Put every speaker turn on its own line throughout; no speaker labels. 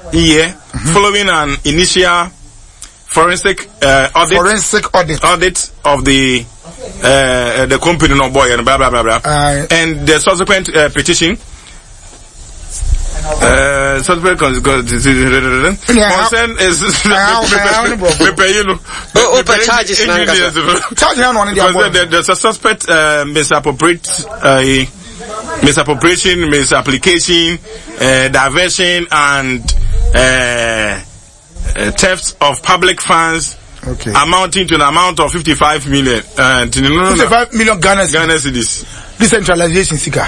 year following an initial forensic audit of the company no boy and blah blah blah blah and the subsequent petition subsequent concern is there's a suspect misappropriation, misapplication, diversion, and theft of public funds, amounting to an amount of 55 million.
55 million Ghana
cedis.
Decentralization, Sika.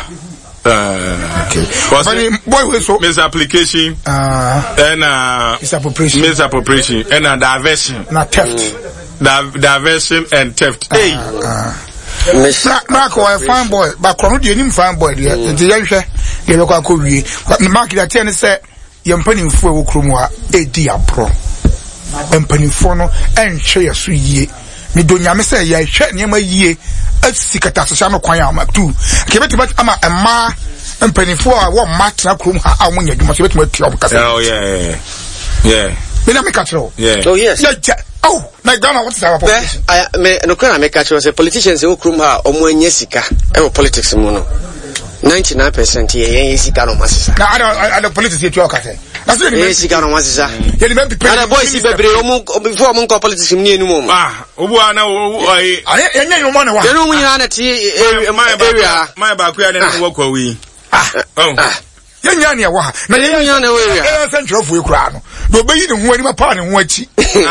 Misapplication and misappropriation and diversion.
Not theft.
Diversion and theft.
Marco, a fine boy, but Coronian fine boy, the Yansha, the local courier, but the market at 10 said, Yam penny for Krumwa, a dear pro, and penny fono, and share sweet. Me don't yamasa, ya shed near my ye, a Sikatasano Quayama too. Give it to Ama and Ma, and penny for one match, I want you must get with your cousin. Oh, yeah.
Yeah. Oh, yes.
Oh, my God, what's our position?
I no can make catch was a politician who come her or more Jessica, ever politics mono. 99% here, Jessica no Massa. Now,
I don't politics at your cat. That's it,
Jessica no Massa.
You remember the
boys before Monco politics in near Num.
Ah, Ubuana,
I know one.
You know, we are at area.
My back, we are walk away.
Oh. Yanya wa na yanya we central for Ukraine do be yi ne ho ani mapa ne ho achi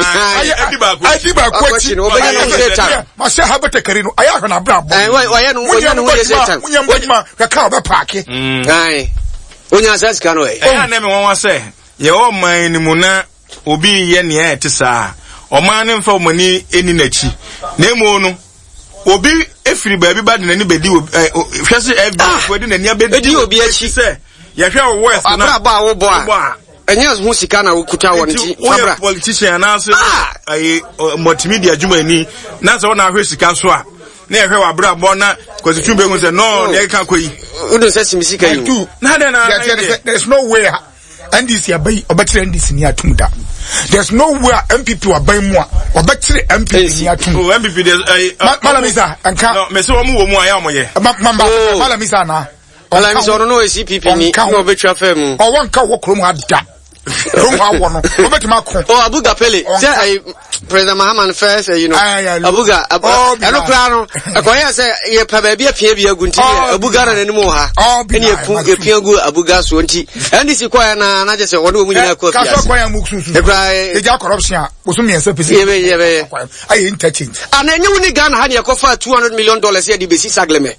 adiba kwachi
obenya no setan
ma se habetekari no aya hwe na bra bo
oya no setan
unyambadima ka ka be paake
ai onya asas ka no
na me won wa se ye o man ni mu na obi ye ne e te saa o man ne mfa o mani eni nachi na emu no obi efiri ba bi ba de nani bedi hwese FB wadi nani abedi
obi achi
se ya hwe west na
abra wo bo a enya hu sika na wokuta wonti
abra politician na se ai multimedia juma ni na se wona hwe sika so a na ya hwe wa abra bo na kwasitumbe hu se no na ka koyi
udo se simisika yi
na de na
there's no way NDC abai obatire NDC ni atumda. There's no way MPP abai mu a obatire MPP ni atum.
Oh MPP there's
Malamisa anka
no me se wo mu aya mo ye
Malamisa na
Malamisa no CPP ni no betwa fam
o wonka wo krom ada Roma wono obetima ko
Abuga Pele say President Mahaman first Abuga eno kra no akoya say ye pa ba bia pia bia gunti Abuga na nanimu ha eni epia gu Abuga so nti ndisi kwa na je say wono mu nyina ko
pia ka so kwa ya muksusu e ja corruption boso miensa pese
yebe
ayi interchange
ana enyu ni Ghana ha ne yakofa $200 million ye di besi sagleme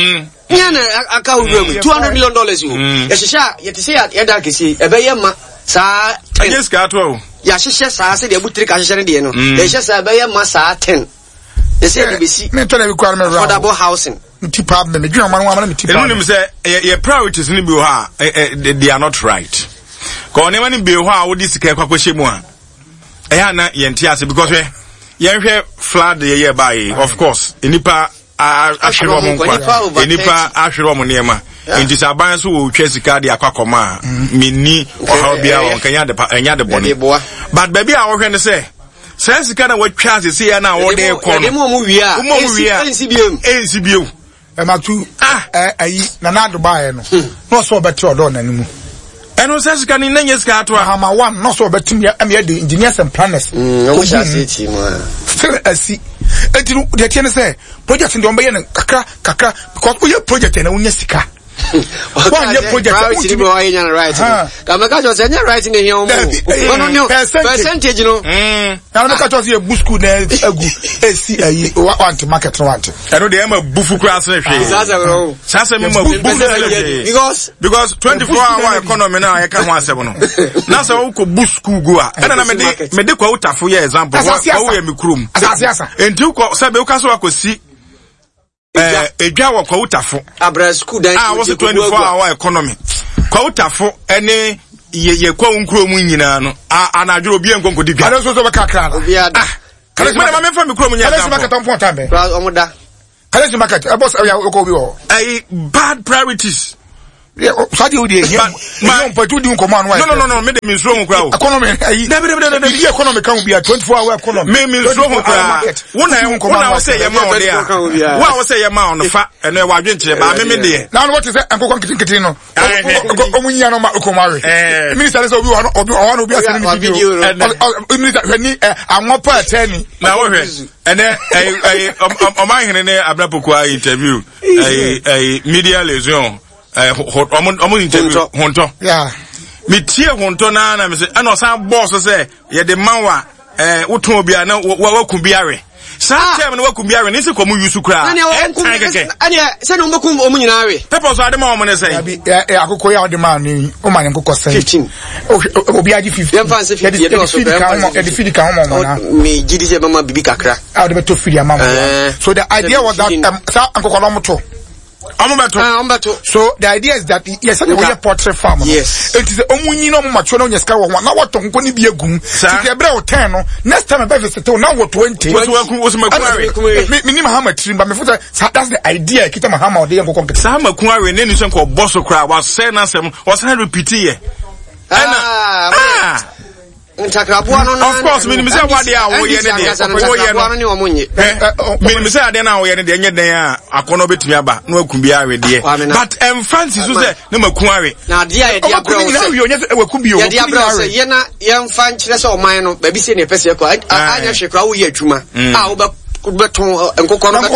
nyana aka wura mu $200 million yo ye shisha ye tise ya da kesi ebe ye ma sa
yes ka to
ya hihye saa se de abutiri ka hihye ne de no ya hihye saa ba ya ma saa 10 ya se de besi
me to na bi kwar me
affordable housing
nti problem me dwuma man me tipa
enu nim se your priorities ni bi ho a they are not right ko ne mani bi ho a wo di sika kwakwahye mu a ya na ye ntia se because ye hwe flood ye buy of course enipa ahwere omo nkwa enipa ahwere omo niema nti saban so wo twa sika de akwakoma minni oha bia won kanya de enya de boni but baby a wo hwe ne se sika na watwa asese ya na wo de ko
no mo wi a
ensibiem
matu ayi na na do bae no no so beti odo na nimu
eno sika ni nanye sika ato a
ma one no so beti me the engineers and planners
no sha seti ma
still asi enti de tie ne se project ndi ombe ye kakra because we project na unya sika
one year project right ni why you right kama ka jo say right ni here no percentage no
na no ka jo say bu school na agu esi ayi want market no want
eno de am bufu class na hwe sasa me ma bufu because 24-hour economy na ka ho asem no na so wo ko bu school go a na me de kwa utafo ye example wo ye mikrum enti ko sabe wo ka so akosi edwa wo kwa utafo
abra school dan
was 24-hour economy kwa utafo ene ye kwa nkuro mu nyina no anadwo obi enkonko di dwa
ade so be kakra
obi ada
kale ma me fa mikuro mu nyina
kale market on point ambe
omoda
kale market boss ya ko bi o
bad priorities
Sadi odi no patu di command one.
No, me dem nso ho kwa o.
Economy the economy can be a 24-hour economy.
Me nso ho kwa. Wona wo say ye ma o de a. Wo say ye ma on fa eno e wa dwenkyere ba me de.
Now what is enkokon kitin no. Omunya no ma okomare. Minister say obi be asem ni video. Minister ni anwopa atani.
Na wo hwe. Ene o man hene ne Abrapokwa interview. Media liaison. Omo interview honto.
Yeah.
Me tie honto na me say ana osan boss say ye de manwa woton obi na wakum biare. Sa time na wakum biare ni se komu yusu kra.
Ania se no mbekum omu nyina we.
Pepper so ade ma omo ne say.
Akoko ya ode ma ni o ma nkoko say.
15.
Obi agi 50.
Yem fan se 50 ye do so
e de feed kan mo na.
Me gidi se mama bibi kakra.
Ah de beto feed ya mama. So the idea was that sa nkoko no moto. So the idea is that yes, we are portrait farmer.
Yes.
It is omunyi no macho no nyeska wo na wato nko ni biegum. Ti ebre o 10 no. Next time I visit now what 20.
Was makunare.
Me Mahama trim but me for that's the idea kita Mahama o de nko konke.
Sa makunare ne ni so nko boss kra was say na sem was na repeat here. Of course, me say what they are wo ye ne de. Me say ade na wo ye ne de enye den a akono betumi aba na akum bia we de. But Francis so say na makunare.
Na de a ye de abro. Ye de abro say ye na ye mfa nkyere say oman no ba bi say ne pese ko anya hwekra wo ye adwuma a wo ba beton enkoko no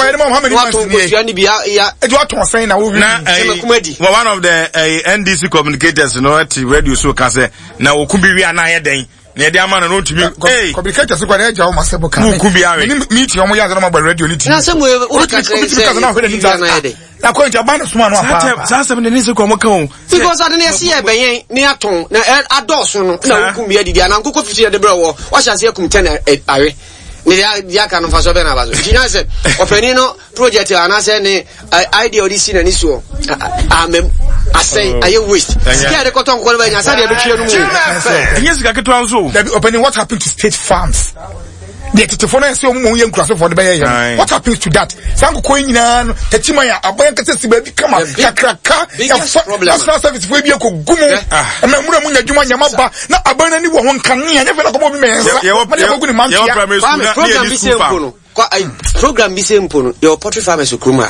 one of the NDC communicators no at radio so can say na okumbi wi ana ye den na de ama no tumi
communicators ko na eja o masebo kan
okumbi awe
meet yo mo ya na radio ni
na say mo o ka say
na ko nja ba no suma no apa
sa se me ni se ko mo kan
because ade na se ye benyen ni aton na adoso no na okumbi adidi ana nkoko fiti de bre wo wa sha se akum 10 awe ni dia kan fa so be na bazo jina se openi no project ana se ni idea odi si na ni so amem asay aye waste sika de koton ko ba nya sa de be twa no mu
yes ga keto anso
openi what happened to state farms the telephone say omo ye nkurase for the be ye what happens to that sanko ko nyina no tachima ya aboyan kase si ba bi kama kakraka ya national service for bi ko gumu na mura munya djuma nyama ba na abana ni wo ho nkan ya nya fe na ko bo bi mensa ma de ko ni man ya
program bi se mpo no program bi se mpo no your poultry farmers okruma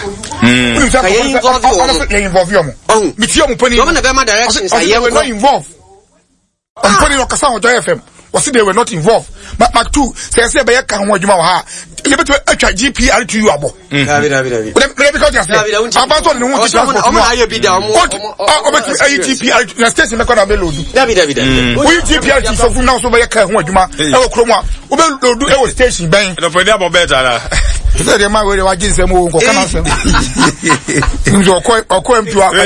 involve yo mo mi ti yo mo pani
no na be ma directions aye
ko involve on poni no kasa on FM was they were not involved but Mark 2 say be ka ho adwuma wa ha you better atwa GPR to you abo David because you say about on no transport
o ma aye bi da o
bet GPR na station me ko na be load
David
we GPR ti so now so be ka ho adwuma e wo krom a o be load e wo station ben
no for dey abo better la
say dey ma we dey wa ginsem wo nko kana sem nzo okọ mtu a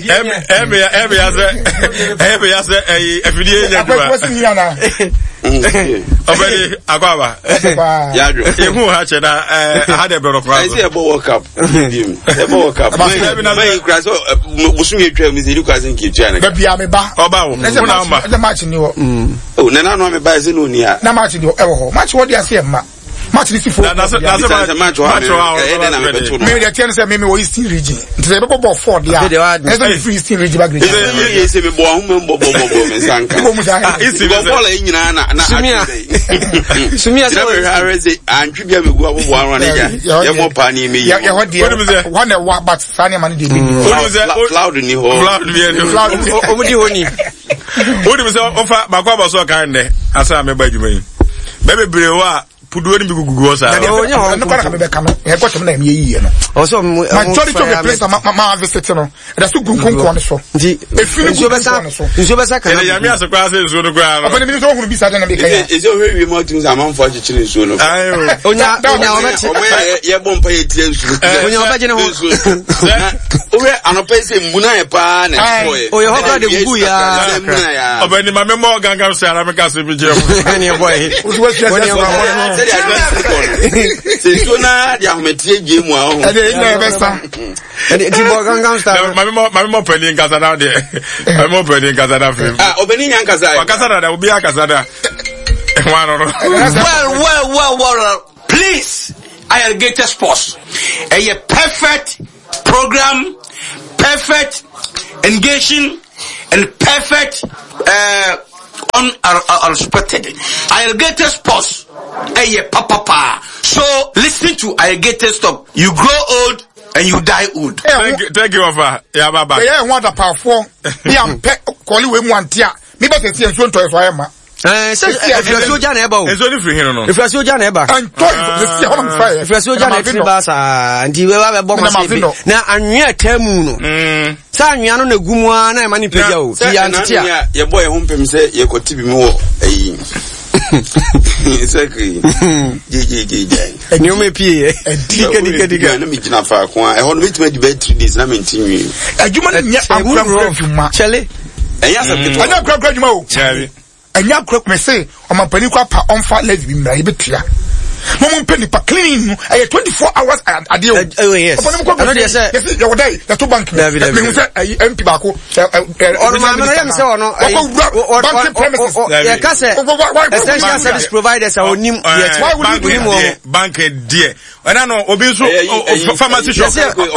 ebe ya se efidie nya dua obedi akwaba
yadro
ehu ha che na ha de bro kwa
I say about World Cup dim about Cup my class musu yetwa mi zeri kwasin ki twa na
bia me ba
oba wo na ma
the match ni wo
oh na na no me ba se no ni a
na match ni wo e wo match wo dia se ma match this for
that's
match
me dey tell say me wo Eastern region nti be go for dia e free Eastern region bag region
e say me bo ahum bo me sanka
Eastern
go ball nyina na
sumia so
areze antwi bia me go abo anwa na ja ye mo pa ni me ye
ye ho dia one wa but sani man dey
cloud ni ho
cloud
omudi honi
odi me say ofa bakwa ba so kan ne asa me ba djuma yi bebe brewa puduo ni bigugugu osa
no kwa ka be ka no e kwatem na me yiye no
also
my story to the place ma visit no da so gunkunkon so
nti
nso besa
kan ya mi asokwa ase nso no kwa
opa ni so hunu bi sa na be ka ya
is o we mo tins amanfo achichire nso no
ayo
onya obeti
ye bompa ye tire nso
onya obaje ne ho
owe anopese mbuna e pa na so ye
oye hoga de bubu ya
obani ma memo ganga so ara me ka so bi je
ni boy
c'est sona dia metie game a ho
ina besa
ti bo gangan star
ma memo pani nkasa na de ma memo pani nkasa na fe
obeni nya nkasa
wakasa na da obi akasa da
well please Alligator Sports a perfect program, perfect engaging, and perfect, unexpected. Alligator sports. Papa. So listen to alligator stop. You grow old and you die old.
Thank you, Papa. Yeah, Baba.
Yeah, want a powerful. Yeah, call you one tia. Maybe I see a soon to Emma.
If you're a soldier,
it's only free here, no?
If you're a soldier, and if you're a soldier, and you will have a bomb. Now, and you're Temuno. San Yano Gumwana, Manipulation.
Your boy home say you could be more. Exactly.
You may be a
digger. Let me not far. I want to make bed 3 days. I'm continuing.
A human, Charlie. I don't graduate. And ya crook me say, on my penicua pa on fat lesbian, Ibetia. Mom penny pa clean, 24 hours a deal.
Oh, yes.
Yes, your day, the 2 bank. MP Baco, or
essential service providers are new.
Why would you more bank dear? And I know Obisu pharmacy shop.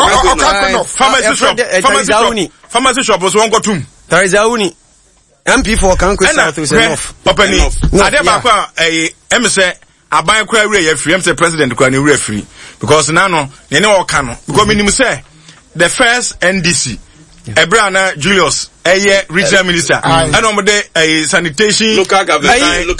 Pharmacy shop was one got 2.
There is a uni. MP4 can go south with enough.
Papa ni. Adeba say aban kwa we free. Say president kwa ni we free because now no can because minimum say the first NDC Ebrana Julius regional minister and omode sanitation
local government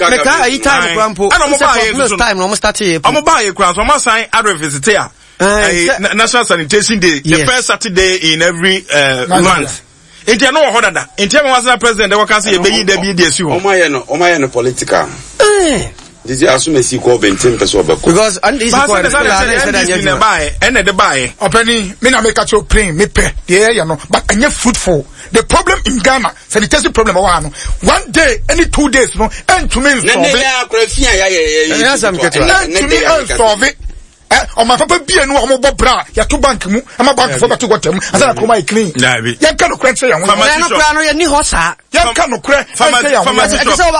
time almost started
sign advertisement national sanitation day the first Saturday in every month. Inti no ho dada. Inti am was president they can say be da bi dey si ho.
Omaye no political. This is assume si ko bentin person obeko.
Because and this is what the
buy and the buy.
Openi me na make at your plane me pe. Yeah no but anya fruitful. The problem in Ghana, sanitation problem one day any 2 days no and to me solve it. On my papa be no mo bobra ya to bank mu ama bank for to gotem asa na koma clean ya ka no kran say ya ho
no ni ho sa
ya ka no kran
pharmacy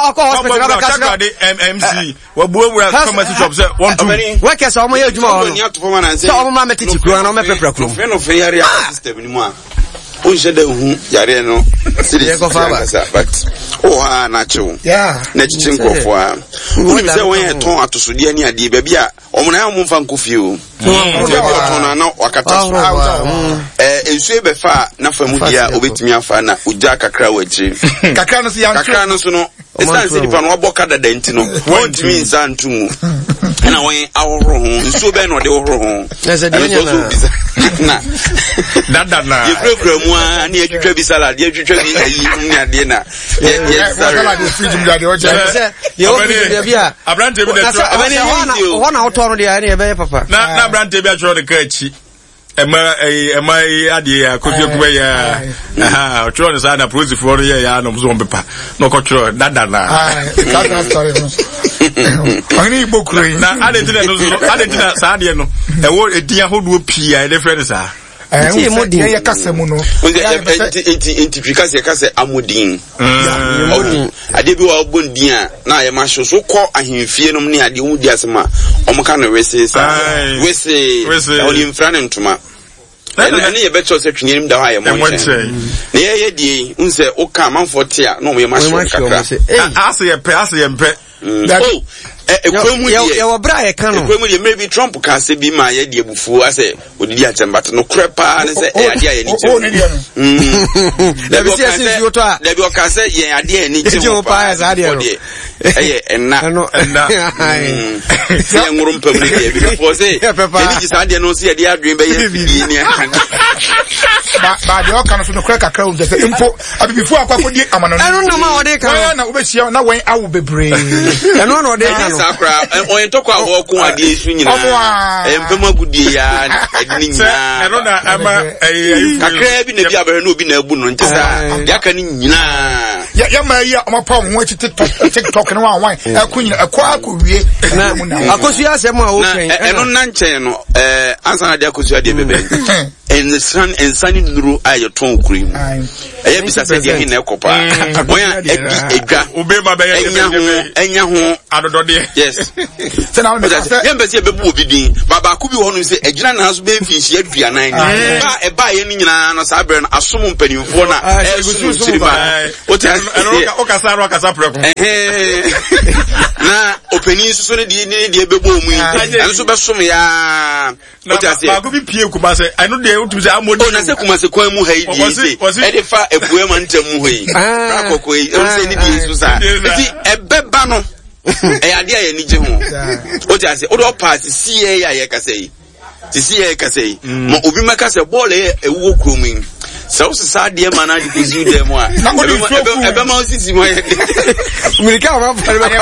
MC wa buwa pharmacy shop say want to
work as omo ya adwuma so omo ma metiti kro na omo pepra kro
fe no fe yare system ni mu a o je da hu yare no but na chew na chichin kofo a uni say when ton atosode ani ade ba bia omo na mo fa nkofi o ton na wakata ensu be fa na fa mu dia obetimi afa na uja kakra wachi
kakra no so ya
kakra no so no esan se dipa no oboka dada enti no wontimi nsa ntumu na wen aworo ho nsu be no de woro ho na
dada na
ye program mu ani atwitwa bi salad ye atwitwa bi ayi ni ade na
salad is free jumda de oje
ye o bi bia
abrante bi de
ho na auto no de ani e be papa
na abrante bi atworo de ka achi ema ade ya kodie kuba ya aha otworo ne sa na prose for ya no so mpepa no ko tworo dada na
ka story no ani ibokuro
na adentina sa ade no e wo edian hoduo pia e de friend sa
ya kasemu no
intifikasia kase amodin ade bi wa obondin a na ye ma so ko ahemfie no ne ade hu di asema omoka no wese sa wese oni mfra ne ntoma na ne ye beto se twenyenim da ha ye mo nche ne ye die unse o ka manfo te a no ye ma so kakra
ase ye mpe
ekwemu
ye wo bra ye kan no
ekwemu ye maybe Trump ka se bi ma ye die bufu ase odidi atembat no krepa ne se ade aye ni
le bi se si yo to a
le bi o ka se ye ade aye ni ti
pa ya ade no
enna se ngurum pam ni ye bi for say ye ni sa ade no se ade adwen be ye fi ni
ba de o kan so no kra kakra o je se info abi before akwa di amano
no ma o de kan
na obehia na wen awu bebre
no no de kan
sakra on to kwa wo ko ade esu nyina empema gudie ya ade nyina
no na ama
kakra bi na bi abere no obi na abu no ntesa ya kan nyina
ya ma ya o ma pa ho achi TikTok no wan akunyina akwa akowie
na akosu asem a wo pen
eno na nchen no ansa na de akosu ade bebe and the sun and sunny nuru ayo ton cream eye bisa se de hin na ekopa boya edwa
obema be
enya ho
adodode
yes
se na me say
yembe se bebu obi din baba ku bi ho no se egyina na so be finhia aduanan ni ba e ba ye ni nyina no sa bre no asom mpanimfo na esu siriba
o kasa preko
na openi suso ne de bebu omu yi enso be som ya
ba ku bi pie ku ba se I know they to say amodi
na se kuma se kwan mu ha yi die e de fa ebue ma ntam mu ha yi akoko yi e se ni die so sa ti ebeba no e ade aye ni je ho o ti ase o do pass sie ya ye kasa yi ti sie kasa yi mo obi maka se ball e ewo kromin so sa de ma na di kuzu dem a ebe ma osisi mo ye
America ma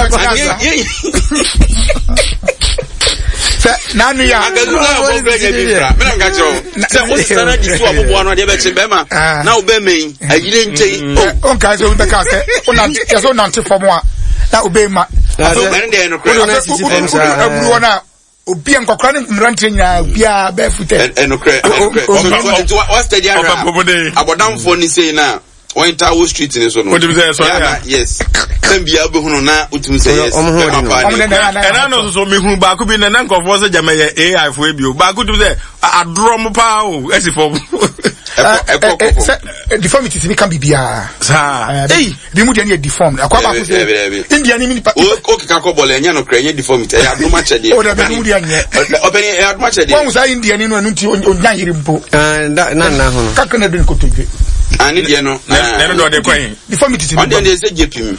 nanu ya
agazula wo beje bifra me na ngacho se o sana di so abobo no de be che be ma na o be me ayire ntei
o nka se o be ka se o na ya so na nte form a na o be ma
so me de no kra
na sisi form sa aburu na obi enkokra ne mrante nya bia be fute
enokra what's the dia abodamfo ni sei na when Tower Street in so no yes can be able to na utum say yes
and I know so me hu ba ku bi na nkofo se jama ye AI fo ebio ba ku tu say adrom pa o esi fo
deformity be can be bia
sa
bi mu de na deformed akwa ba ku say India ni pa
o kika ko bole nya no kra nya deformity e adoma chede
o da be mu de anya
obeni e adoma chede
won say India ni no anu ti onyan yiri mpo
na hono
kakana de ko toje
ani de no
na do de kwan
deformity
on de say jepim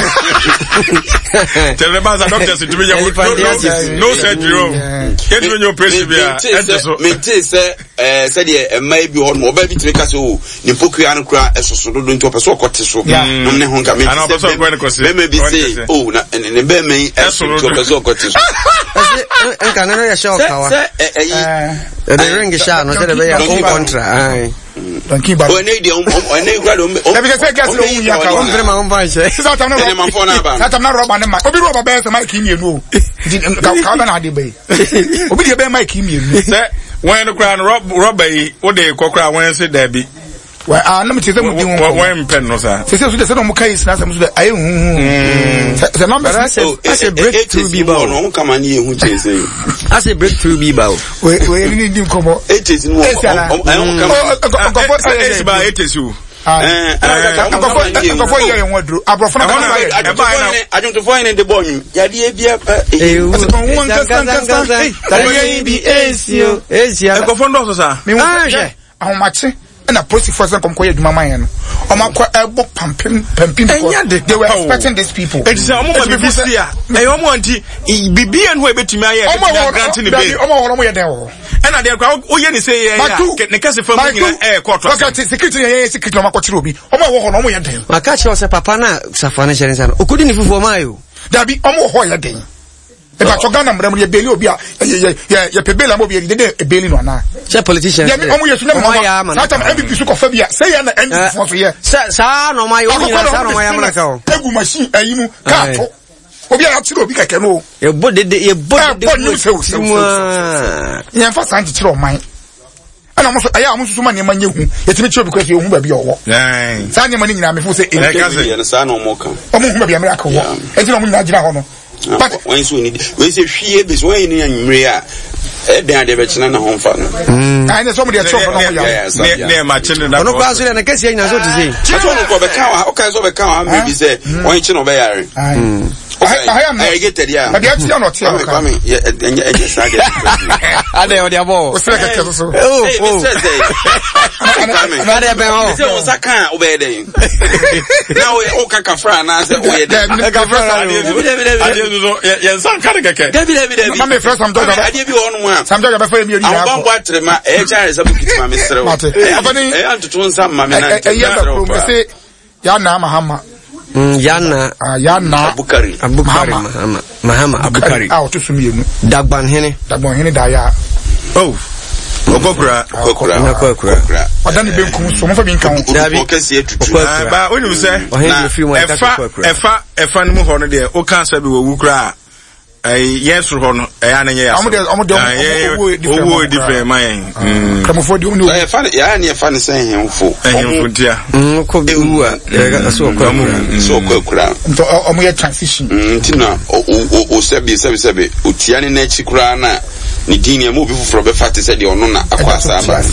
tell the basa doctors to be no surgery get when you press bia
me say de mai bi ho no oba bi tire ka se o ni pokua no kura esoso do nti opeso okote so no ne ho nka me say me bi say o na ne be me esoso opeso okote so
nka no ya show kawa the ring sha no say the be ya contra
don't keep
o ne de o ne kura do
o be say gas lo wu ya ka
o mbere ma on ba she
sa tam na roba ne ma obi roba be say mic mienu o ka ba na ade be obi de be mic mienu
say when the crown roba yi o de kokra when say there be
well na me teze mu di won
when pen no sir
say so de say no mu kai na say mu so de aye say number
say breakthrough be ba
no come ani ehu che say
I say breakthrough be ba
we ni di komo
it is no
it is you
akofo ye yen wadru abrofo na
I don't find in the boy ya di bia
akofo ndo so sa
me ahomache na police force come koye djuma man no o ma ko ebo pampim they were expecting these people
it is omo ma bibi sia e omo anti bibi en ho ebetimi aye grant ni be
omo woro mo ye den wo
and at the crowd o ye ni say ye ya ne kase fam ni court
okay security ye security no ma kwatire obi omo wo ho no mo ye den
maka che o se papa na safane chere nsa no okudi ni fufu o ma yo
dabi omo ho ye den e ba chogana mrem ye beli obi a ye pebela mo bi ye de e beli no na
che politician
ye omo ye sunu mo na ta MVP su ko fa bia say ye na MVP fo so ye
sa no ma yo ni sa no ma ya mra ka o
egu machine ayi mu ka to obi a tire obi keke no
ye bode de
ni se ye fa san tire o man ana mo so aya mo so ma ne ma nyehu ye timi tire obi ko se ohu ba bi owo sa ne ma ni nyina me fo se e
ye sa no mo kan
omo hu ba bi amra ka wo e tire omo nyina gira ho no
but when so need we say hwie be so when ni anwure a e den ade be china na ho fa no
ai ne so mo de chop no ya
ne ma chine na
ono kwa so na kesi anya so tisi
so no ko be ka wa o ka so be ka wa me bi say when chino be yare
I am
I get it yeah
but you are not here
come yeah just ade
ade abo
o se ka teso so
ade be ho
se o saka o be den now o ka kafra na se o ye den
ka kafra
ade so ye san ka keke
David
ma me first some dog
ade bi wonu mu a
some dog be for me ori
na ba atre ma e chare sa bu kitima me sere e antutu nsa ma me na
e ya ba se ya na mahama
Yana
Abukari
Mahama Abukari
to sumienu
Dagban hene
da ya
okokura
odani benkum so mo fa bi nkan
o kase etutu
ba onu se efa no mu ho no de o kan sa bi wo wukura yes ro no ananye ya owo different man
kramofo di onu
fa ya ne fa ne sen hemfo
ntia
ko biwu a
so ko kura
nto omo ye transition
ntina o sebi otia ne na chi kura na ni dini mo bi fufuro be fate se de ono na akwasa aba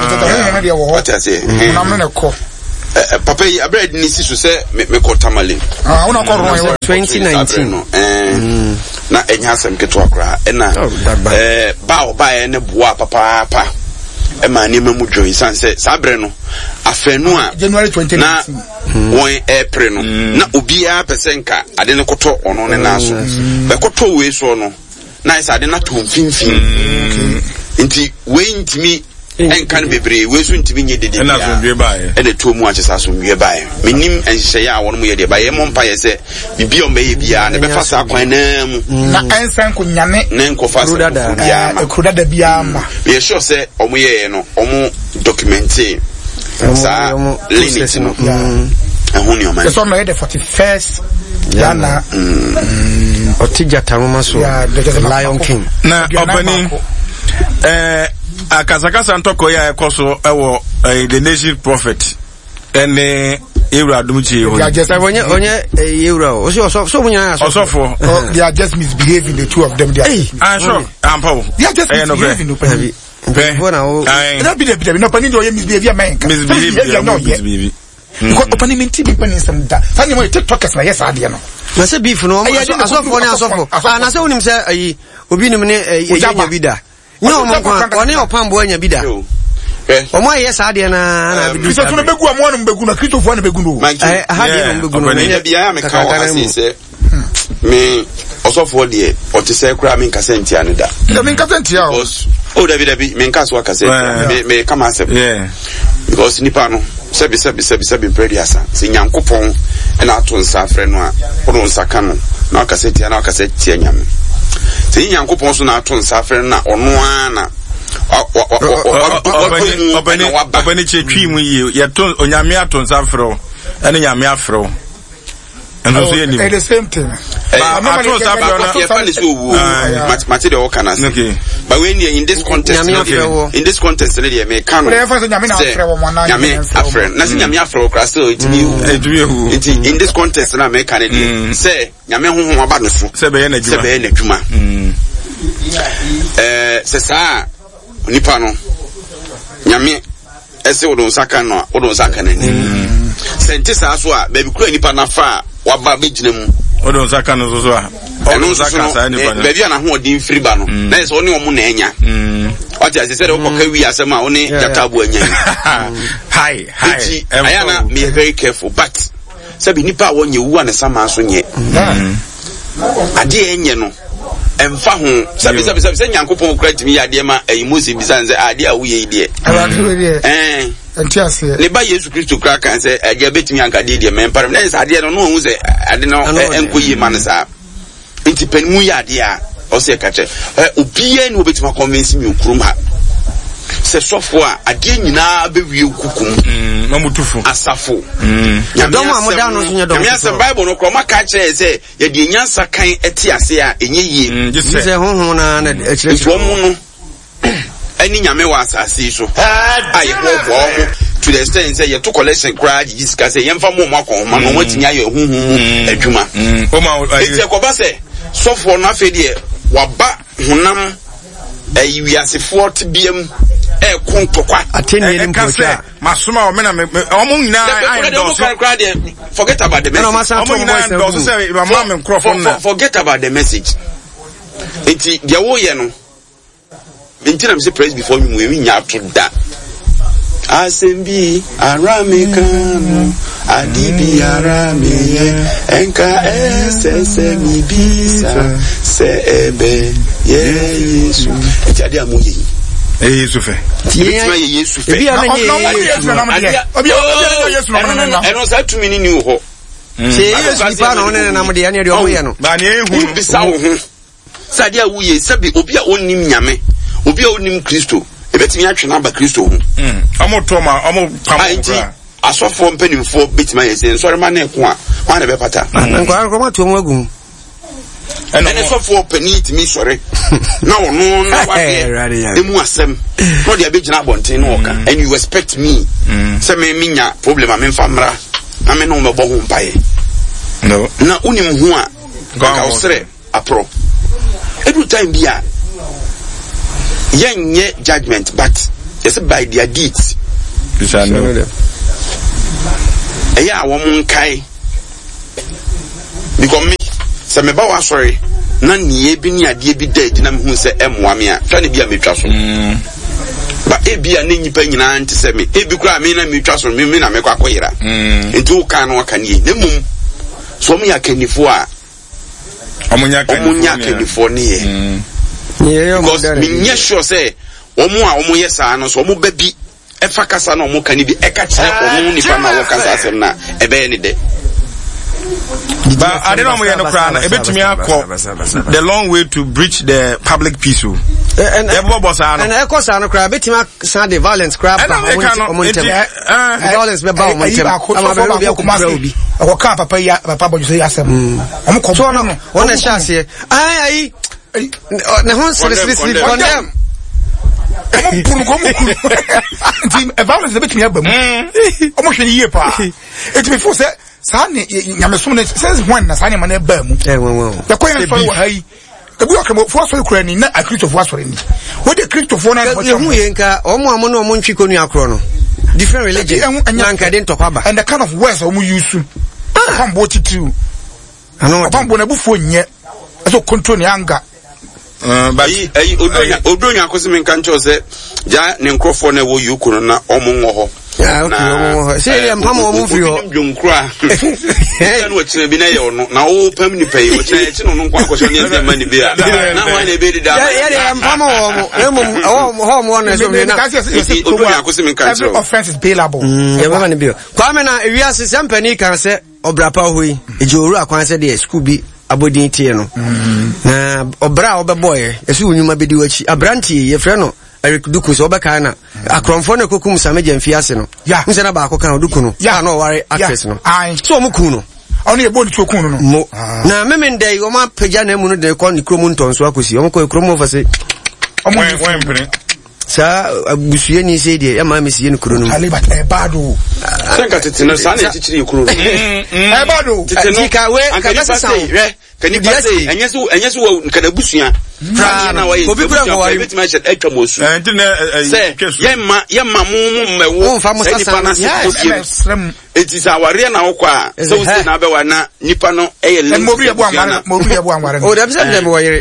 papa yi abred ni sisu se me ko tamale
una ko ro
2019
na enya asem keto akra na ba ne boa papa e ma ni mamu joyi sanse sabre no afenu a
January 2019
na won April no na obi a pesenka ade ne koto ono ne naso be koto we so no na isa ade na to mfimfin nti we ntimi enkan bebre we so ntimi nye dede
na so ndwe bae
e de to mu achesa so ndwe bae menim enhye ya won mu ye de bae mo mpa ye se bibi o meye bia ne be fa sa kwan na mu
na ensan ko nyame
ne nko fa sa
ya ekrodada bia ma
ye sure se omo ye no omo documenti sa limit no ehuni o man
so no the 41st yana
otija tamama so Lion King
na opening akasakasa ntoko ya ekoso ewo the nation prophet ene Ewura Adumchi
onye Ewura so munya
osofo
they are just misbehaving, the two of them. They are
sure ampo
they are just misbehaving. That be the no pani do misbehavior man misbehavior no yeah because opening minti be pani some da tani mo TikTokers na yes ade no
na se beef no asofo ne asofo na se wonim se ayi obi nim ne enya bida nyo mo kwa one opambo anya bida omo aye sa ade na bidu
so no begu amo no begu na Christopher no begu no
ha de no begu no
nya bia me ka wa se me osofo de o te se kura me nkase ntia ne da
me nkase ntia
o David me nkase wa kase me kama se because nipa no sebi prediasa se nyankopon na ato nsa frɛ no a ɔno nsa ka no na akaseti na akaseti nyame se nyankopon so na ato nsa frɛ na ɔno a na
obani chetwi mu yi ye to onyame ato nsa frɛ ene nyame afrɛ and so you
the same thing
ato nsa frɛ na ye fa ni so wu mate de o kana se but when in this context le me kan no
nyame na afrɛ wo mo na
nyame afrɛ na se nyame afrɛ kra so it in this context na me kan de say nyame honhom aba no so
se be ye na
djuma se sa nipa no nyame ese wodon saka no wodon saka nani sente sa so a baby kura nipa na fa waba begina mu
wodon saka no so a
wodon saka sa nipa no baby na ho odin firi ba no na ese oni omo na enya oti ase se de ko kawi asema oni jatabu enya
hi
ayana be very careful but sabi nipa wonye wu an sama so nye ade enye no emfa ho sabi se nyankopon kura timi ya de ma ayimosi bisanze ade a wuye ide
entiase
ne ba Yesu Kristo kura kan se ade betimi anka de me mpare na se ade no no hu se ade no enkoyi man sa enti panimu ya ade a o se ka che obiye ni obetima convince mi okurum ha se sofo a ade nyina be wie kukum
mamutufu
asafo
domo amoda no so nya domo
me se Bible no kroma ka che se ye de nyansa kan eti ase a enye yie
se honhon na ekire
no ani nyame wa asase so aye ho to the extent say ye to collection cry jisika say yemfa mo akon ma no matini aye huhu adwuma eti ekoba se sofo no afede waba honam wiasefo tibiem kontokwa
ateni ni mpocha
masoma o mena omo nyina
forget about the message forget about the message enti dia wo ye no enti na me say praise before me we nya to da asembi aramekano adibi arame enka esse mi bisa se ebe Yesu enti ade amoye
Yesu fe
Yesu fe
ebi amenye
Yesu na
eno sa tumi ni ho
se Yesu pa no ne na mo de ya ne de omo ye no
ba ne ehu
bisa wo ho sa de awuye sabi obi a onim nyame obi a onim Kristo ebetimi atwe na ba Kristo ho
amotoma
pamukra asofo mpanimfo betima yese nsori ma na eko a wan na be pata
nkwa nkoma to mo agum
ɛne sɔfo panit mi sɔre na ɔno na wade emu asɛm no de abegyina abɔnten no ɔka and you expect me sɛ me nya problem a me mfa mmra na me no mɛbɔ ho mpae
no
na unim ho a ka osre apro every time bia yenye judgment but yes by their deeds eya wo mun kai because me se me ba wa sorry na nie bi ni ade bi da edi na me hu se emwa me a twa ne bia metwa so ba ebia ne nyipa nyina nte se me ebi kura me na metwa so me na me kwa koyira nti ka no aka ne ne mum so me akanifo a omunya akanifo ne ye because me nye sure say omu a omu yesa no so omu ba bi efa kasa na omu kan bi eka kire omu nipa na wo kasa asem na ebe ne de
but I don't know no kra na ebetumi akọ the long way to breach the public peace and
ekosa no kra betumi san the violence kra violence be ba omuntem ama be obi
akoka papa ya papa bojo say asem omko so no
wona chance ai na hon seriously condemn
team violence be betumi agba mu omo hwe ni yie pa it before say sane nyamesom ne sense when na sane man e ba mu the coin for hai ebi okamo for so kura ni na akrito for asore ni we the akrito for na
hu yenka omo amo na omo ntwi konu akro no different religion nanka den tokaba
and the kind of words omo use pambo titu ano pambo na bufo nye so control ni anger
but odonya akosime nka ncho se ja ne nkrofo na wo yukuno na omo nwo ho
okay say mpamo omo firi ho
dwunkura na wo kire bi na ye ono na wo pam ni pay wo kire chi no nko akosho ne nsema ni bi a na wa na be dida
ya mpamo omo ho mo na so na
odonya akosime nka ncho
offense is bailable
ya mama ni bi kwame na ewiase sempani kan se obrapa hoyi ejoru akwan se de school bi abodin tie no na obra obeboy esu unyuma bedi wachi abranti ye frɛ no Eric Duku so obeka na akromfo na kokum sameje mfiase no nse na ba akoka Duku no ya na oware actress no so omuku no
ono ye bodi chokun no
mo na memendai o ma pagya na mu no de ko ni kromu ntonso akosi o ko kromu fa se
omo mpene
sa abusuye ni se de ya ma mesiye ni kuro no
alibat ebado
senka tetino sa na chichiri kuro no
ebado
tika we
ankasa say kani pase enyeso wo nkada busua na wa
obi kura ko wa
bit ma shed atwa mosu
ntina
yemma mu mmewo
se nipa na
se eti sa ware na wokọ a se wo se na be wa na nipa no eye le
mo bi ebu anware
o da bi se dem wo yere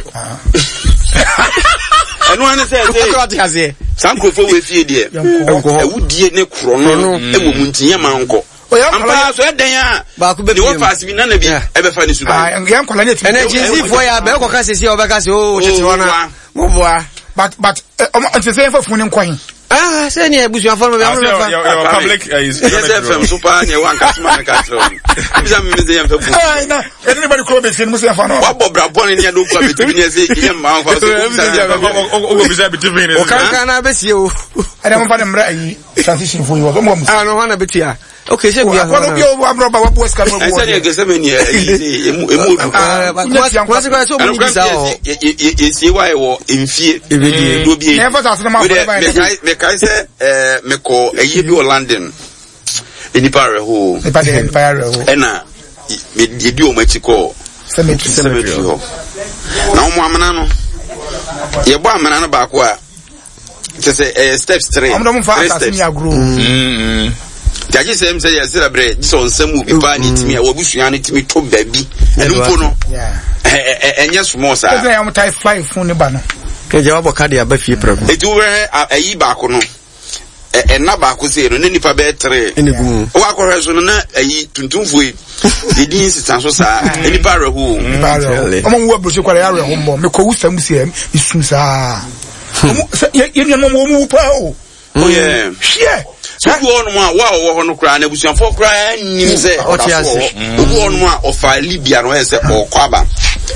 anu ane se sankrofo we fie de ewudie ne kro no emom ntinya manko ampa so eden a
ba ku be
ni wo fast bi na na bi e be fa ni suba
yan kola ne ti
energy for ya be ko ka sesi o be ka se o chete wona mo boa
but anse say fa fun nkwan
say ni ebusu afọ me
your public is
FM super ni wan ka tuma ka tro bisa me ze yan fa bu
na anybody call me sin musa fa no
wa bo bra bon ni ado kwa beti ni se yem ma fa so
o bisa beti ni
o kan na be sie o
ada mo fa dem ra yi transition for you o mo musa
no wana beti a okay say we are
for no bio abroba wa boys kan mo
I said you say me ni emu
kwa se kwa so mo bisa o
e why wo emfie do bi
never say na ma
me kai say me ko eyi bi o London enipa reho ena me di o machi ko cemetery ho na o mo amana no ye bo amana no ba ko a say steps 3
am fa asasi ya grow
jaji sem say ya celebrate so nsemu bi pa ni timi a wabusua ni timi to baby enumpo no enye small sa
say am tie fly phone ne ba no
ke jawabo card ya ba fie problem
etu we ayi ba ko no na ba ko say no ne nipa be 3 o akọrọ so no na ayi tuntumfo yi edin sitan so sa nipa rehu
omo wo abro se kwara ya rehu mbo me ko wusam sie isu sa ye nwa mo mu pa o
oh yeah
share
obu onu a wa wo no kra na busuanfo kra nim se obu onu a ofa Libya no se okwaba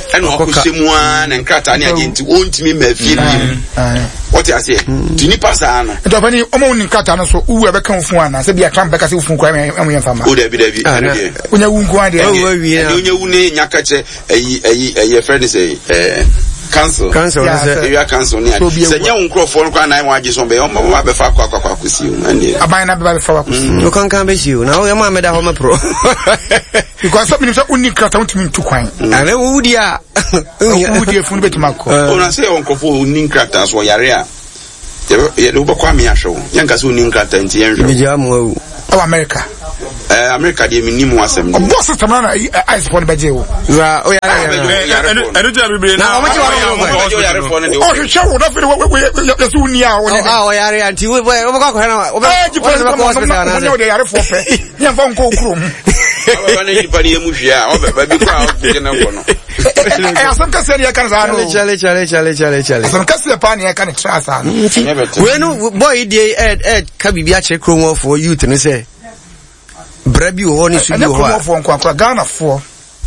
and Okusimua and Kratani against won't me what I say Tinipasano
Topani Omon Katana so who ever come from one I said be a camp because from crime and from would have been when you won't go on
Yakache a friend say Council, you are council near. So young Crawford, I want you some be on my back with you. And I buy another for you can't come with you. Now your mamma da home pro. Because something is only cut out to me to quine. And then would ya? Would you phone bit Marco? When I say Uncle for Nincratas or Yaria, you do Kwame show. Yankas who Nincrat and Tian. Oh, America. America, the minimum was a boss of Tamana. I spawned by Joe. I don't tell me now. Oh, you show what the Sunia or Yari and you were
Brebi woni su bi ho
a Ghana for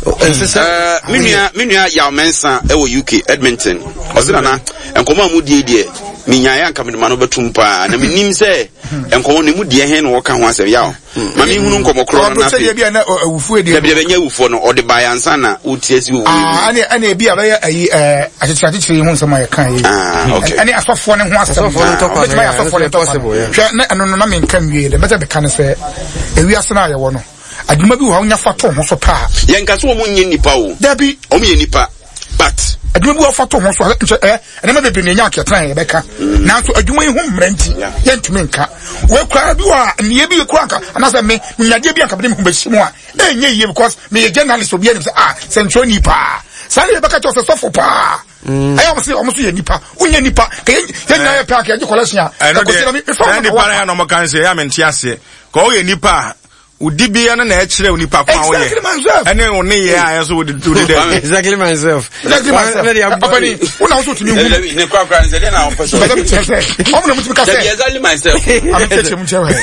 minia ya mensa e wo UK Edmonton ozina na enkoma mu die minya ya nka me no betumpa na menim se enkoma ne mu die he no woka ho asem ya ma me hunu nkomo kro na
fe bia na awufu die
bia benya awufu no ode ba yansa na utiesi wo
ane bia ba ayi achechachiri hu nsema ya kan yi ane asofo ne ho asem betima ya asofo ne possible hwa na no na me nka wie de beta be kan se ewi asena ya wo no aduma bi wo nya fato ho so pa
yenka so mo nyi nipa o
dabi
o mo ye nipa but
aduma bi wo fato ho so ene ma bebre ne nya aketran ye beka na so aduma yi ho mranti yentumi nka we kwa bi wa ne bi kwa nka ana se me nyade bi anka be me humbashi mu a enye ye because me ye journalist obi ani se central nipa sale beka to se sofo pa ayo mo se ye nipa unya nipa ke ye nya ye pa ke je collection a ko se me fa
ni para ya no mo kan se ya me ntiase ko ye nipa Udibia na echere unipa kwa oye. Ene one ye ayeso we do there.
Exactly myself.
Apani, una also to me.
Ne kwa kwa nze na on person.
Omo mutu ka say.
Exactly myself.
I'm teaching mu chewe.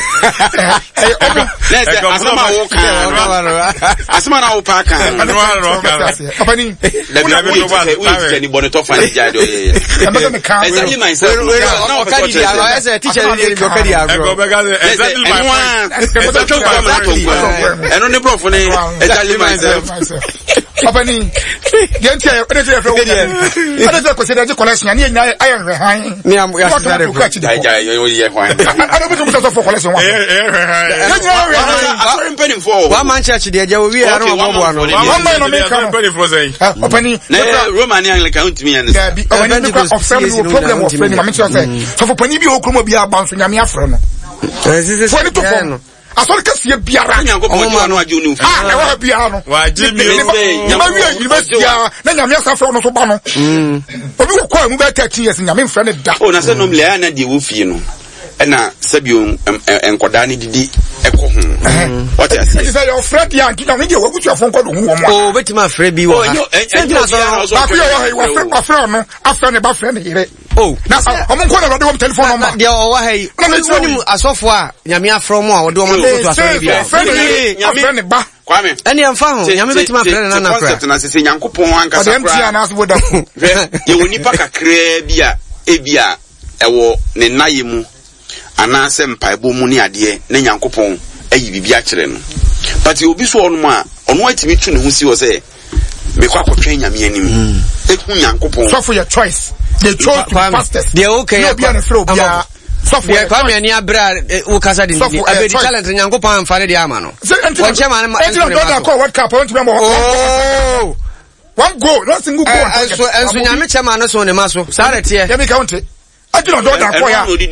Asama wo kan. Asama na wo pa kan.
Apani,
we ni bonito fan jade oye. Exactly myself.
No kadi dia, as a teacher ni go kadi agro.
Exactly my
and on the bro for exactly myself.
Apani, get here, what is your consider the collection? I am behind. I don't for collection.
I'm penning for
1 man church. There, we are one
Romanian like out me and
problem of friend. So for Penny, you come be about to Yamia from. Asori kasiye biara
nyankopon no aju ni
na wa biara no
wa jimi
university na nyame asafo no so ba no obi ko kwa mu be 13 years nyame mfre ne da
o na se no mle na de wo fie no na sabio enkoda ne didi eko ho what you say
say your friend ya nti na me de wo gutu afon kodo hu wo mo
o betima frɛ bi wo ha
ba ku yo wa frɛ no afrɛ ne ba frɛ ne yire
oh
na omo ko na do wo telephone number
de o wa ha yi woni asofo a nyame afrɛ mo a wo de wo mo to asofo bi
frɛ ne ba
kwame
ene amfa ho nyame betima frɛ ne na na
concept na se nyankopon anka sa
pra na so boda
ye woni pa kakra bi a ebia ewo ne naye mu ana se mpaebo mu ni ade na nyankopon ayi bibia kyere no but obi so ono a ono atimi tu ne ho si wo se me kwa kwatwen nyame anim eku nyankopon
so for your choice they chose to fastest
they okay
no be an free obia so for
kwa me ani abra wo kasa di abedi talent nyankopon amfa ne de ama no won chema na
what cup want to remember oh one goal not single goal
enso nyame chema no so ne maso sare tie
ya me count it I do not know that for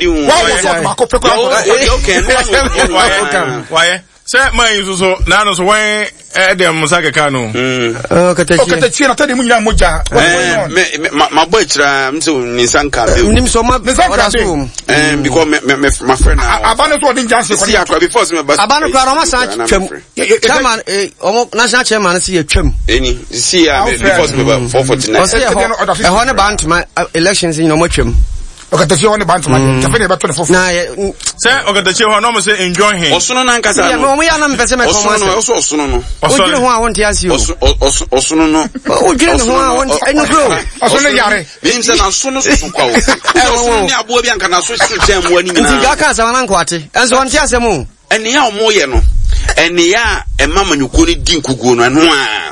ya.
Why? Say my so na no so when dem musaka kanu.
Okatachi na tade munya moja.
My boy try so nisanka.
Nim so ma because
my friend
abano so din janse
see akwa before me bas.
Abano kwa ma san twam. Chairman omo national chairman see twam.
Eni see before me 449.
E ho ne ba ntuma elections you know mo twam.
okatachi ho ne bantoma tafe ne beto ne fofo
na
say okatachi ho no mo say enjoy him
osono na nkasa
no mo ya na mpese me komo
osono no
ogire ho a wonte asi
osono no
ogire ho a wonte eno bro
osono yare
bim se na sono so kwa osono ni abo bi anka na so system wani ni na
nti ga ka sa na nkwate enso wonte asemu
ene ya omo ye no ene ya emama nyuko ni din kuguo no eno a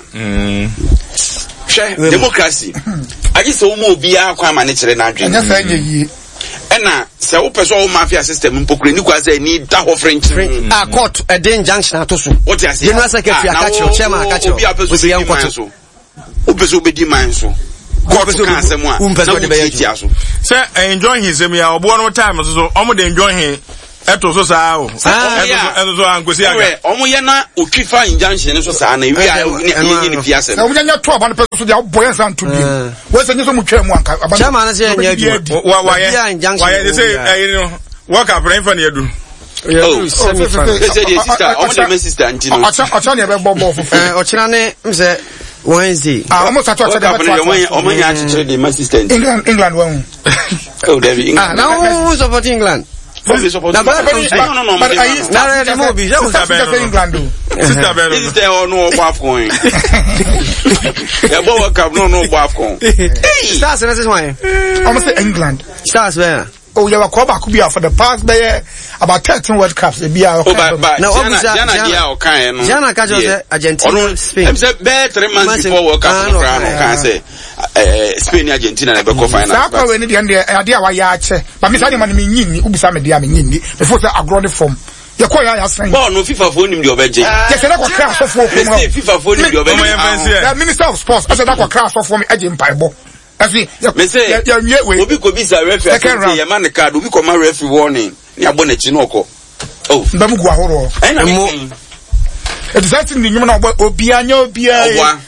democracy aji se omo obi akwa ma ne kire na adwen
anya fa nyeyi
ena se wo person wo mafia system mpokure ni kwa se ni da ho french
a court a den junction atoso
what you say
general secretary akacho chairman akacho
obi apeso obeso obedi man so court kan se mo a na de be ya so
say enjoy him se me ya obo no time so omo de enjoy him eto so saa o eto so ankosi aga
omo ye na otwifa injunction so saa na wi a ni fiase
na omo nya to aba no peso so dia boy san to bi we se nyeso mu twam anka aba
chairman na se nya adu
wa ye say no work up rain for na adu
sister omo de my sister anti no
acha ne be bobo fufu
ochira ne mse Wednesday
omo sa to acha de
omo nya achichire de my sister
England wan
oh David England
now who's support England
no sister Beno sister no gbafkon ya bo world cup no gbafkon
stars na this one
almost say England
stars where
oh you were called back be for the past about 13 world cups e bia
now
Jana dia o kan no
Jana ka jo say Argentina Spain
em say be 3 months before world cup no kan say Spain Argentina na be ko final
sa kwa we ni dia dia wa ya ache ba mi sa de man mi nyinni ubisa me dia me nyinni before say agrode form ye ko ya sen
bo no FIFA phone nim de obeje
ye say na ko crash of for
FIFA phone nim de obeje
the minister of sports I said na ko crash of for me aje mpaibo asi ya nwie we
obi ko bisa referee ye man card obi ko ma referee warning ni abo na chi no ko oh
ndamu gu ahoro
mo
exactly ni nyuma na obi anya obi
obwa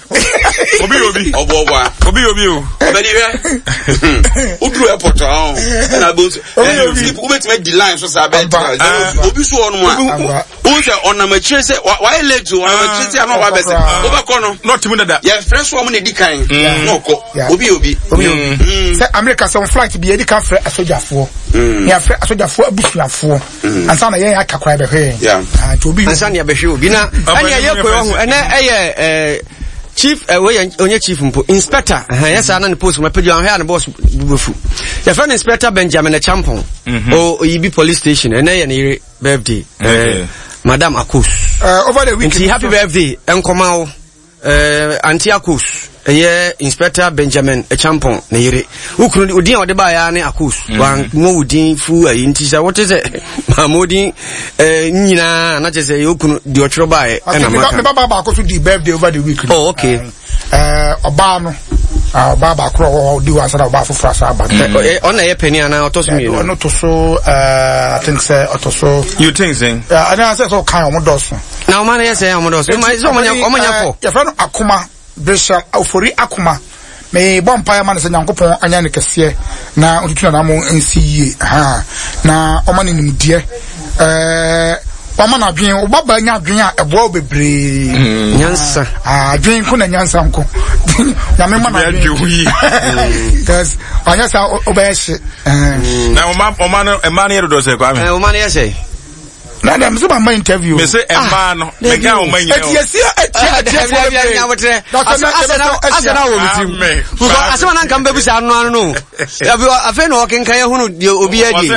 obi obwa
obi
o bedi we udru airport ah na bo obi ubetime di line so sa be obi so onu a o se ona ma chire se why late ona ma chire se ana wa be se oba ko no
not even that
yeah fresh one na di kan no ko obi
say America some flight be edi kan fresh asojafo ya fresh asojafo abusuafo ansa na ye akakwa be hwe to obi
ansa na be hwe obi na ani ye ko ho ene eye chief onye chief mpo inspector yes ana ne post ma page ahwe ana boss bubefu ya friend inspector Benjamin Champon o yibi police station ene ye ne birthday madam Akos
over the weekend
happy birthday enkoma wo anti Akos eye inspector Benjamin Champon ne yire ukunu odin ode ba ya ne Akos wan mo odin fu ayi nti sa what is it mamodin nyina na chese ukunu di otro ba e na maka
me baba Akos di birthday over the weekend
oh okay
oba no baba kro di wasara oba fofra sa ba
ona ye pani ana otoso mi no
to so I think say otoso
you think saying
ana say so kan omodoso
na o man ye say omodoso ma so omanya ko
ya friend akoma Brescia ofori akoma me bompa man se nyankopon anya ne kese na otutuna na mo nsiye na o man nimdie wama na adwen obaba nya adwen a ebo bebre
nyansa
adwen ko na nyansa nko na me ma na adwen cuz anya sa obayeshi
na o man here do say kwa me
o man here say
na dem so ma interview
me say emma no me ga o man
eti nya wotre
asana wo mitim ko asema na nkan bebu sa anu no afi no ken kan hunu obi adi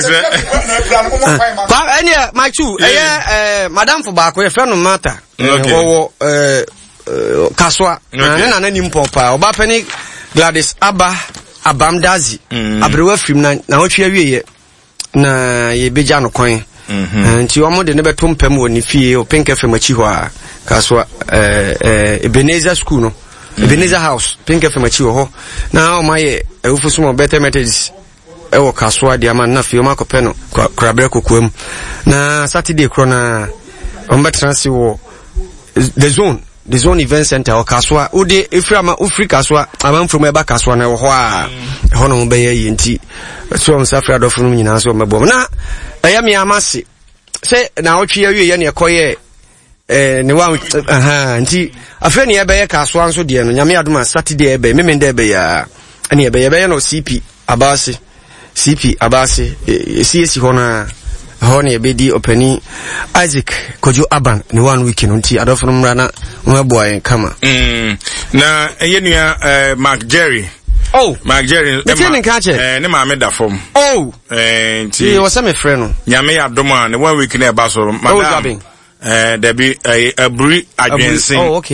pa ene my two madam for baako e fe no mata wo kaswa na nim popa oba pani Gladys Abamdazi abrewa film na otwe awie na ye beja no kwan nti omo de ne beto mpam woni fie o Pink FM achi ho a kaswa Ebenezer school no Ebenezer house Pink FM achi ho na o maye ewufusu mo better methods ewo kaswa dia man na fie o makope no krabre kokuam na Saturday kro na ombe transi wo the zone event center o kaswa ode eframa ufri kaswa amanfrom eba kaswa na wo ho a ho no be ye nti so on safra do funu nyina so mebom na eya mi amase se na otwe awie ye ne ekoye ne wa nti afa ne ebe ye kaswa nso de no nyame adoma Saturday ebe memende ebe ya ene ebe ye no CP abase CP Abasi CSC hona hone bedi openi Isaac Kojo Aban ni 1 week nti adofo mrana mwaboa kama
na yenua Mark Jerry Mark Jerry
ne
maame da fom
nti wasa me frɛ no
nyame ya doma ne 1 week na e ba so madam Debbie Abri Adwensin.
Okay.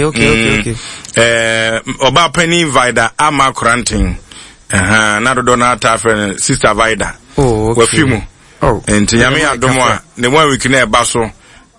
Oba Penny Vida Ama Kranting. Na do na ta friend Sister Vida. We fimu. Enti yame adomo a ne 1 week na e ba so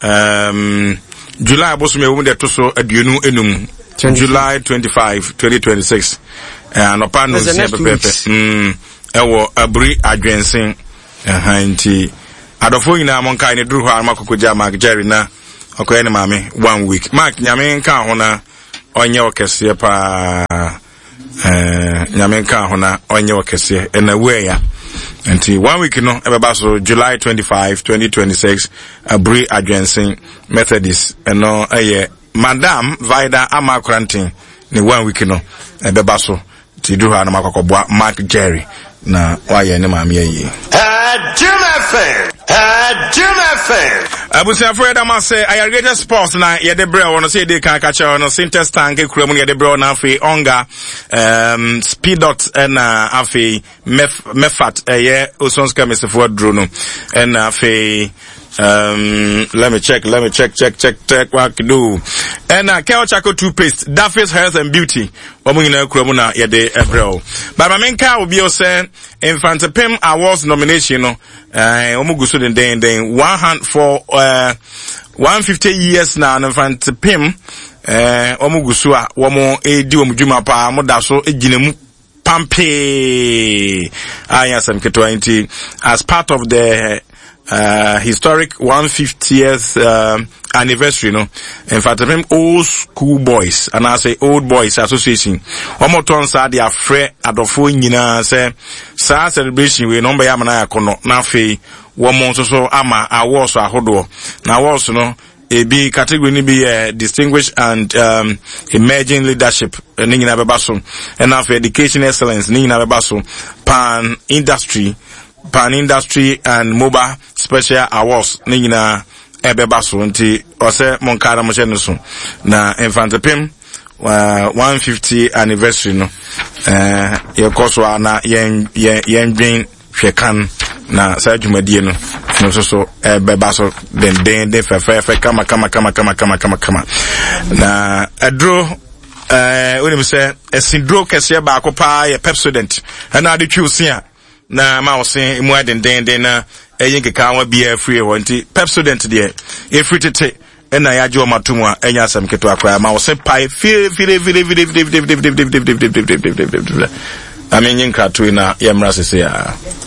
July aboso me wo de to so aduonu enum. July 25, 2026. No pa no se pepe. Ewo Abri Adwensin. Enti adofo nyina monka ne duru ho amakokoja Mark Jerry na okoye ne mame 1 week Mark nyame nka ho na onye okese pa nyame nka ho na onye okese na we ya nti 1 week no ebeba so July 25 2026 Abri Adwensin Methodist no Madam Vida Amakrantin ne 1 week no ebeba so ti duru ho na makokobwa Mark Jerry na waye ne mame yi
Jim FM.
Abusia Freda ma say Ayargate Sports na ye de bre wono say de kan kacha no Sintex tank kura mu ye de bre na afi onga speed dot na afi mefat ye osonska mesefo dro no na afi let me check what to do. And Kel Chaco toothpaste, Daffy's Health and Beauty. Omuna Kromuna Yade April. But my main car will be also Infanta Pim Awards nomination. Omugusu den 150 years now. Infanta Pim Omugusua Womo Edi Omujuma Pa Modaso Ejinemu Pampe. Ayasam K20 as part of the historic 150th anniversary, no. In fact, old school boys, and I say old boys association. Omo ton sa dia frɛ adofo nyina say sa celebration we number yamana yakono na fe womo so ama awards ahodo. Na awards no ebi category ni be distinguished and emerging leadership ni nyina beba so. And na education excellence ni nyina beba so. Pan industry and mobile special awards ni nyina ebeba so nti ose monkara mo chenu so na Infanta Pim 150 anniversary no ye koso na yen dwen hwekan na sa dwumadie no so ebeba so den fefe kama na adro when we say esindro kese ba akopa ye Pepsodent na ade twusia na ma osen mu den na eyin keka wa bia free wanti Pepsodent de e free tete na ya jo matum a enya asam keto akwa ma osen pai fire amenyin kratu na yemra sese ya